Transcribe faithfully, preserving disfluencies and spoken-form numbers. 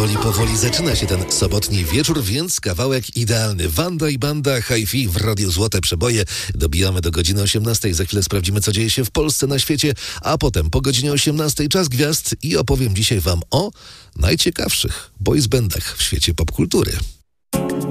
powoli, powoli zaczyna się ten sobotni wieczór, więc kawałek idealny. Wanda i Banda, Hi-Fi w Radiu Złote Przeboje. Dobijamy do godziny osiemnastej. Za chwilę sprawdzimy, co dzieje się w Polsce, na świecie, a potem po godzinie osiemnastej czas gwiazd i opowiem dzisiaj wam o najciekawszych boys bandach w świecie popkultury.